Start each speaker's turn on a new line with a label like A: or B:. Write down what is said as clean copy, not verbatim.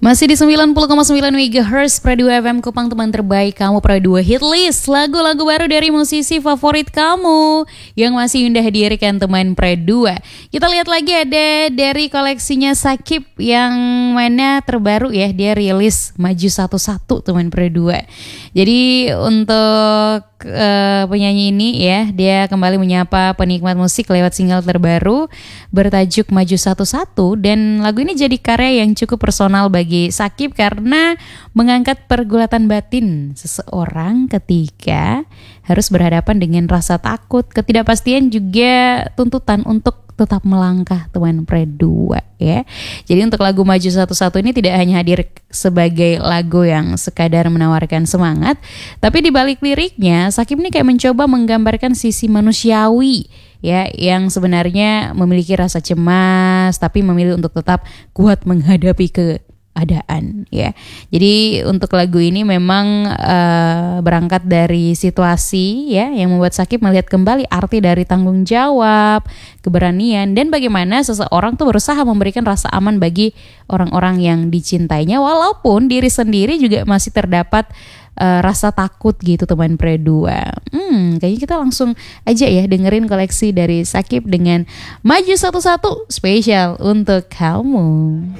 A: Masih di 90,9 MHz Pro 2 FM Kupang, teman terbaik kamu, Pro 2 Hit List. Lagu-lagu baru dari musisi favorit kamu yang masih indah diirikan teman Pro 2. Kita lihat lagi ada dari koleksinya Sakib yang mana terbaru ya. Dia rilis Maju Satu-Satu teman Pro 2. Jadi untuk penyanyi ini ya, dia kembali menyapa penikmat musik lewat single terbaru bertajuk Maju Satu-Satu. Dan lagu ini jadi karya yang cukup personal bagi Sakib karena mengangkat pergulatan batin seseorang ketika harus berhadapan dengan rasa takut, ketidakpastian, juga tuntutan untuk tetap melangkah teman Pro 2 ya. Jadi untuk lagu Maju Satu-Satu ini tidak hanya hadir sebagai lagu yang sekadar menawarkan semangat, tapi di balik liriknya Sakib ini kayak mencoba menggambarkan sisi manusiawi ya, yang sebenarnya memiliki rasa cemas tapi memilih untuk tetap kuat menghadapi keadaan ya. Jadi untuk lagu ini memang berangkat dari situasi ya yang membuat Sakib melihat kembali arti dari tanggung jawab, keberanian, dan bagaimana seseorang tuh berusaha memberikan rasa aman bagi orang-orang yang dicintainya walaupun diri sendiri juga masih terdapat rasa takut gitu teman Pro 2. Kayaknya kita langsung aja ya dengerin koleksi dari Sakib dengan Maju Satu-Satu spesial untuk kamu.